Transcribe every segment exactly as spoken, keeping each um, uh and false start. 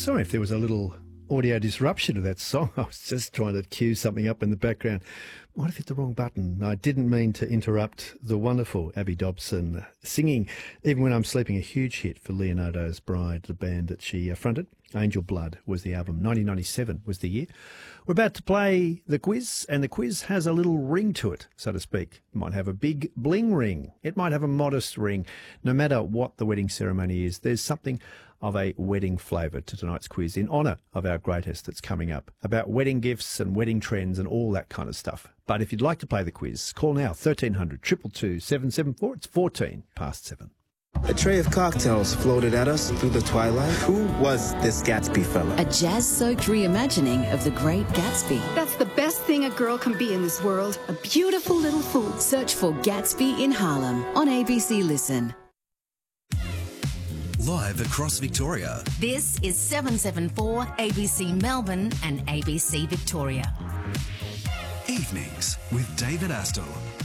sorry if there was a little audio disruption of that song. I was just trying to cue something up in the background. Might have hit the wrong button. I didn't mean to interrupt the wonderful Abby Dobson singing, Even When I'm Sleeping, a huge hit for Leonardo's Bride, the band that she fronted. Angel Blood was the album. nineteen ninety-seven was the year. We're about to play the quiz, and the quiz has a little ring to it, so to speak. It might have a big bling ring. It might have a modest ring. No matter what the wedding ceremony is, there's something of a wedding flavour to tonight's quiz in honour of our greatest that's coming up, about wedding gifts and wedding trends and all that kind of stuff. But if you'd like to play the quiz, call now, thirteen hundred, two two two, seven seven four. It's fourteen past seven. A tray of cocktails floated at us through the twilight. Who was this Gatsby fella? A jazz-soaked reimagining of The Great Gatsby. That's the best thing a girl can be in this world. A beautiful little fool. Search for Gatsby in Harlem on A B C Listen. Live across Victoria. This is seven seven four A B C Melbourne and A B C Victoria. Evenings with David Astle.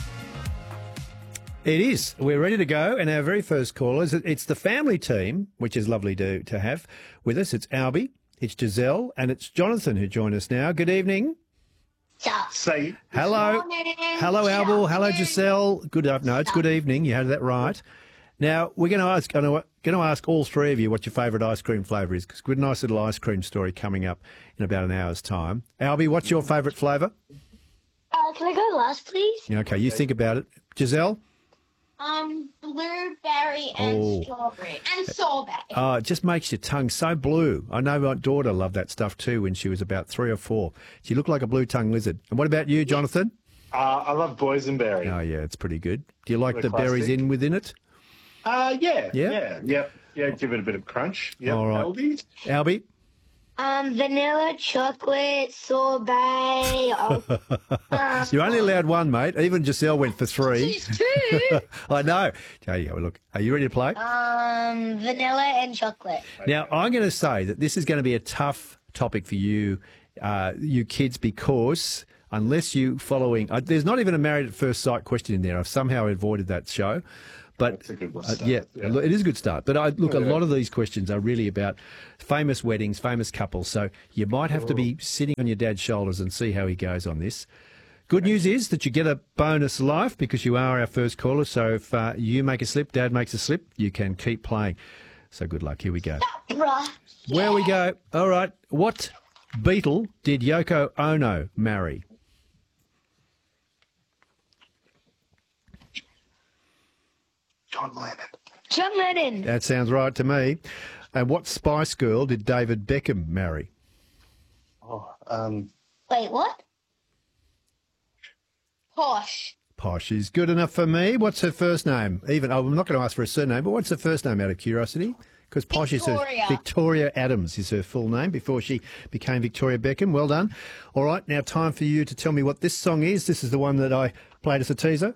It is. We're ready to go, and our very first caller is it's the family team, which is lovely to to have with us. It's Albie, it's Giselle, and it's Jonathan who join us now. Good evening. Say hello, hello, Albie. Hello, Giselle. Good up. No, it's good evening. You had that right. Now we're going to ask. I'm going to ask all three of you what your favourite ice cream flavour is, because we've got a nice little ice cream story coming up in about an hour's time. Albie, what's your favourite flavour? Uh, can I go last, please? Yeah, okay, you think about it. Giselle? Um, blueberry and Oh. strawberry and sorbet. Oh, it just makes your tongue so blue. I know my daughter loved that stuff too when she was about three or four. She looked like a blue-tongued lizard. And what about you, Jonathan? Uh, I love boysenberry. Oh, yeah, it's pretty good. Do you like The the berries classic. in within it? Uh, yeah, Yeah? yeah, yeah, yeah. Give it a bit of crunch. Yep. All right. Aldi. Albie? Um, vanilla, chocolate, sorbet. Oh, uh, You're only allowed one, mate. Even Giselle went for three. She's two. I know. There you go. Look, are you ready to play? um, vanilla and chocolate. Now, I'm going to say that this is going to be a tough topic for you, uh, you kids, because unless you following, uh, there's not even a married at first sight question in there. I've somehow avoided that show. But That's a good one. uh, yeah, Yeah. it is a good start. But I, look, a Yeah. lot of these questions are really about famous weddings, famous couples. So you might have to be sitting on your dad's shoulders and see how he goes on this. Good news is that you get a bonus life because you are our first caller. So if uh, you make a slip, Dad makes a slip, you can keep playing. So good luck. Here we go. Bruh. Where we go. All right. What Beatle did Yoko Ono marry? John Lennon. John Lennon. That sounds right to me. And what Spice Girl did David Beckham marry? Oh, um, Wait, what? Posh. Posh is good enough for me. What's her first name? Even oh, I'm not going to ask for a surname, but what's her first name out of curiosity? Because Posh is her Victoria. Victoria Adams is her full name before she became Victoria Beckham. Well done. All right, now time for you to tell me what this song is. This is the one that I played as a teaser.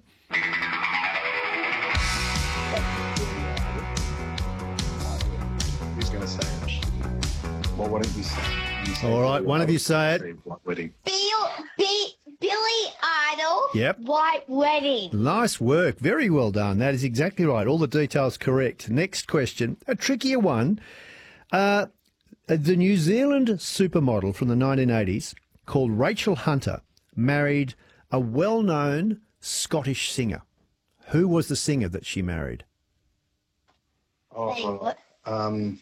who's going to say it? Well, why don't you say it? You say All right, it. one of you say it. White Wedding. Bill, B, Billy Idol. Yep. White Wedding. Nice work. Very well done. That is exactly right. All the details correct. Next question, a trickier one. Uh, the New Zealand supermodel from the nineteen eighties called Rachel Hunter married a well-known Scottish singer. Who was the singer that she married? Oh, Wait, what? um,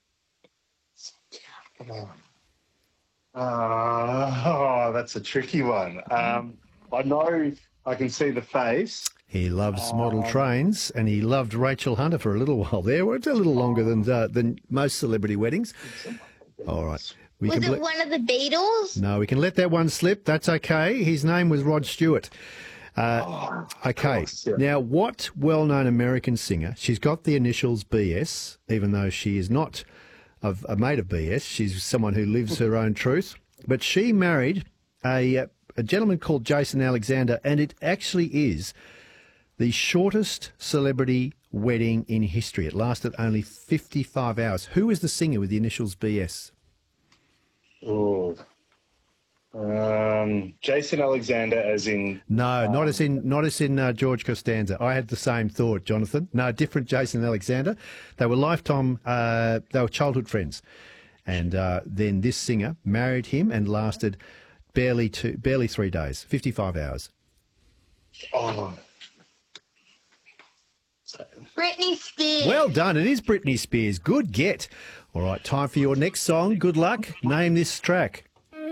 uh, oh, that's a tricky one. Um, I know I can see the face. He loves model trains, and he loved Rachel Hunter for a little while there. Well, it's a little longer than uh, than most celebrity weddings. All right. We Was can it let- one of the Beatles? No, we can let that one slip. That's okay. His name was Rod Stewart. Uh, okay. course, yeah. Now, what well-known American singer? She's got the initials B S, even though she is not of, a mate of B S. She's someone who lives her own truth. But she married a, uh, a gentleman called Jason Alexander, and it actually is the shortest celebrity wedding in history. It lasted only fifty-five hours. Who is the singer with the initials B S? Oh. Um, Jason Alexander, as in No, not as in not as in uh, George Costanza. I had the same thought, Jonathan. No, different Jason Alexander. They were lifetime. Uh, they were childhood friends, And uh, then this singer married him and lasted barely two, barely three days, fifty-five hours. Oh. Britney Spears. Well done. It is Britney Spears. Good get. All right, time for your next song. Good luck. Name this track.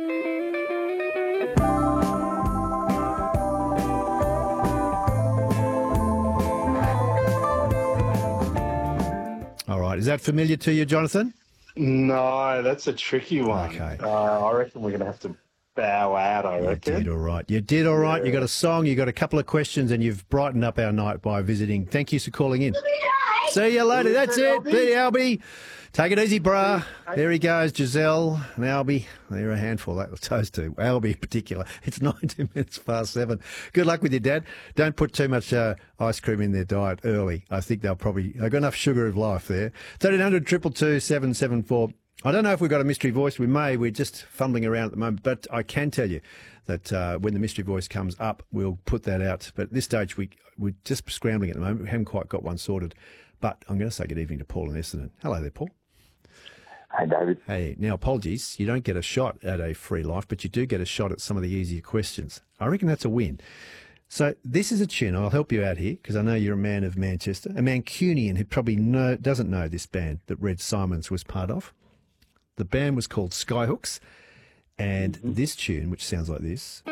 All right, is that familiar to you, Jonathan? No, that's a tricky one. Okay. Uh, I reckon we're going to have to bow out, I You reckon. did all right. You did all right. Yeah. You got a song, you got a couple of questions, and you've brightened up our night by visiting. Thank you for calling in. See you later. That's it. Be Albie. Take it easy, brah. There he goes, Giselle and Albie. They're a handful. That was those two. Albie in particular. It's nineteen minutes past seven. Good luck with your dad. Don't put too much uh, ice cream in their diet early. I think they'll probably, they've got enough sugar of life there. thirteen hundred, two two two, seven seven four. I don't know if we've got a mystery voice. We may. We're just fumbling around at the moment. But I can tell you that uh, when the mystery voice comes up, we'll put that out. But at this stage, we, we're just scrambling at the moment. We haven't quite got one sorted. But I'm going to say good evening to Paul and Essendon. Hello there, Paul. Hey, David. Hey, now apologies. You don't get a shot at a free life, but you do get a shot at some of the easier questions. I reckon that's a win. So this is a tune. I'll help you out here because I know you're a man of Manchester, a Mancunian who probably know, doesn't know this band that Red Simons was part of. The band was called Skyhooks, and mm-hmm. this tune, which sounds like this,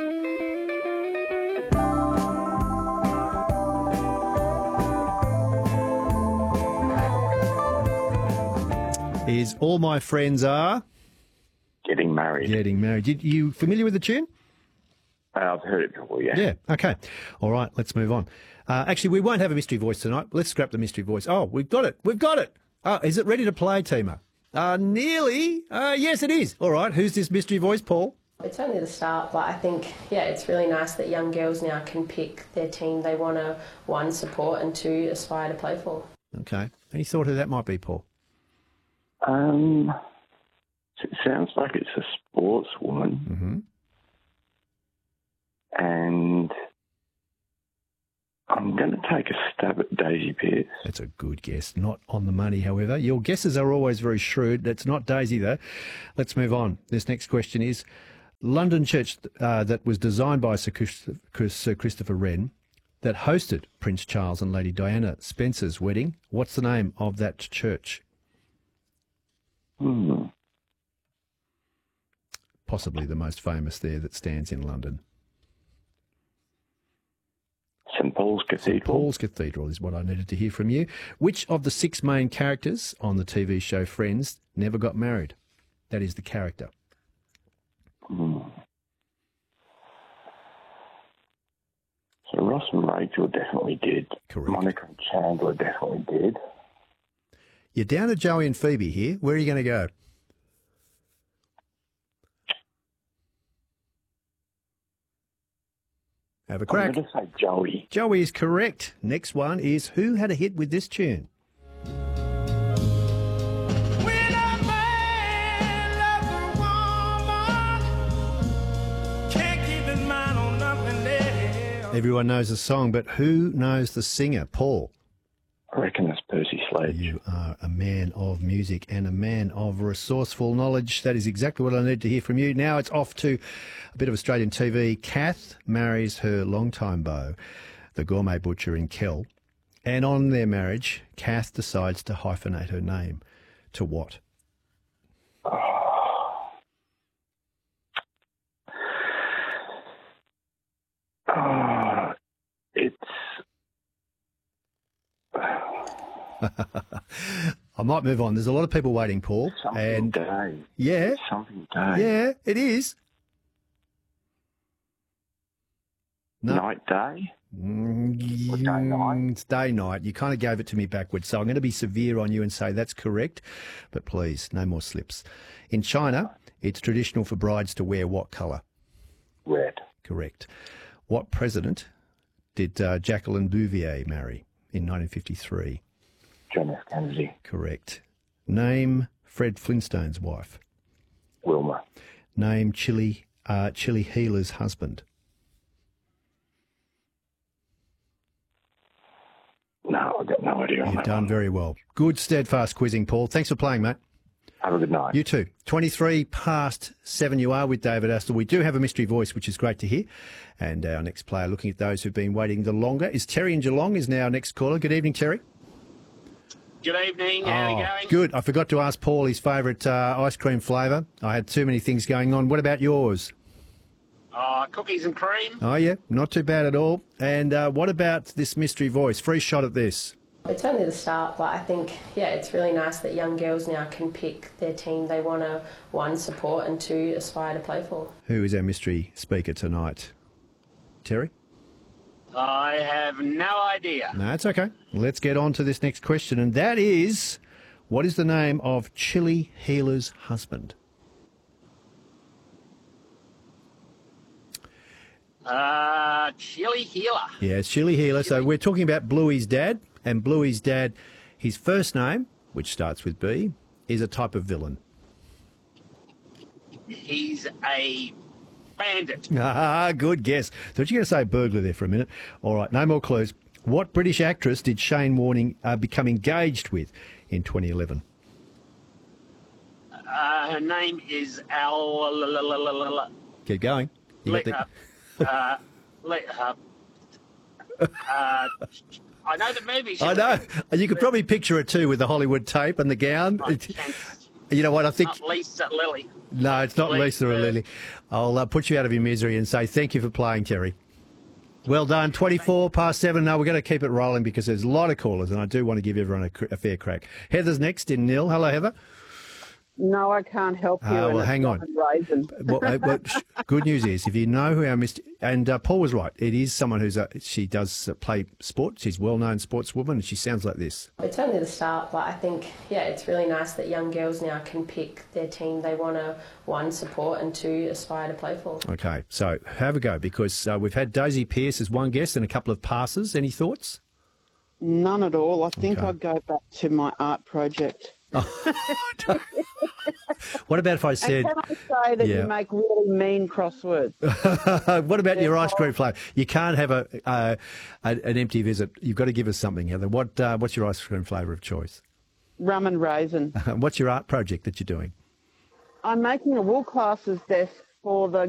is All My Friends Are Getting Married. Getting Married. Did you familiar with the tune? Uh, I've heard it before, yeah. Yeah, okay. All right, let's move on. Uh, actually, we won't have a mystery voice tonight. Let's scrap the mystery voice. Oh, we've got it. We've got it. Uh, is it ready to play, Tima? Uh, nearly. Uh, yes, it is. All right, who's this mystery voice, Paul? It's only the start, but I think, yeah, it's really nice that young girls now can pick their team they want to, one, support and two, aspire to play for. Okay. Any thought who that might be, Paul? Um, it sounds like it's a sportswoman. Mm-hmm. And I'm going to take a stab at Daisy Pearce. That's a good guess. Not on the money, however. Your guesses are always very shrewd. That's not Daisy, though. Let's move on. This next question is, London church uh, that was designed by Sir Christopher, Sir Christopher Wren that hosted Prince Charles and Lady Diana Spencer's wedding. What's the name of that church? Hmm. Possibly the most famous there that stands in London. St Paul's Cathedral. St Paul's Cathedral is what I needed to hear from you. Which of the six main characters on the T V show Friends never got married? That is the character. Hmm. So Ross and Rachel definitely did. Correct. Monica and Chandler definitely did. You're down to Joey and Phoebe here. Where are you going to go? Have a crack. I'm going to say Joey. Joey is correct. Next one is, who had a hit with this tune? Everyone knows the song, but who knows the singer? Paul. I reckon that's Percy Sledge. You are a man of music and a man of resourceful knowledge. That is exactly what I need to hear from you. Now it's off to a bit of Australian T V. Kath marries her longtime beau, the gourmet butcher in Kell. And on their marriage, Kath decides to hyphenate her name. To what? Oh. Oh. It's... I might move on. There's a lot of people waiting, Paul. Something and day. Yeah. Something day. Yeah, it is. No. Night day? Mm, Or day night? It's day night. You kind of gave it to me backwards, so I'm going to be severe on you and say that's correct, but please, no more slips. In China, it's traditional for brides to wear what colour? Red. Correct. What president did uh, Jacqueline Bouvier marry in nineteen fifty-three? John F. Kennedy. Correct. Name Fred Flintstone's wife. Wilma. Name Chili, uh, Chili Healer's husband. No, I've got no idea on You've that done one. very well. Good, steadfast quizzing, Paul. Thanks for playing, mate. Have a good night. You too. twenty-three past seven you are with David Astle. We do have a mystery voice, which is great to hear. And our next player, looking at those who've been waiting the longer, is Terry in Geelong, is now our next caller. Good evening, Terry. Good evening. How are you going? Good. I forgot to ask Paul his favourite uh, ice cream flavour. I had too many things going on. What about yours? Uh, cookies and cream. Oh, yeah. Not too bad at all. And uh, what about this mystery voice? Free shot at this. It's only the start, but I think, yeah, it's really nice that young girls now can pick their team they want to, one, support and two, aspire to play for. Who is our mystery speaker tonight? Terry? I have no idea. No, it's okay. Let's get on to this next question, and that is, what is the name of Chili Healer's husband? Uh, Chili Healer. Yeah, it's Chili Healer. So we're talking about Bluey's dad, and Bluey's dad, his first name, which starts with B, is a type of villain. He's a bandit. Ah, good guess. Thought you were going to say burglar there for a minute. All right, no more clues. What British actress did Shane Warne uh, become engaged with in twenty eleven? Uh, her name is Al. Keep going. You Let, got uh, uh, let, uh, uh, I know the movie. the... I know. You could probably picture it too with the Hollywood tape and the gown. You know what, I think... Not Lisa Lily. No, it's not Lisa, Lisa or Lily. I'll uh, put you out of your misery and say thank you for playing, Terry. Well done. twenty-four past seven. No, we're going to keep it rolling because there's a lot of callers and I do want to give everyone a, cr- a fair crack. Heather's next in Nil. Hello, Heather. No, I can't help you. Uh, well, hang on. well, uh, well, sh- good news is, if you know who our Mister And uh, Paul was right. It is someone who's a, she does uh, play sport. She's a well-known sportswoman, and she sounds like this. It's only the start, but I think, yeah, it's really nice that young girls now can pick their team they want to, one, support and two, aspire to play for. Okay, so have a go, because uh, we've had Daisy Pearce as one guest and a couple of passes. Any thoughts? None at all. I think Okay. I'd go back to my art project. What about if I said... And can I say that Yeah. you make really mean crosswords? What about your ice cream flavour? You can't have a, uh, a an empty visit. You've got to give us something, Heather. What uh, What's your ice cream flavour of choice? Rum and raisin. What's your art project that you're doing? I'm making a wool classes desk for the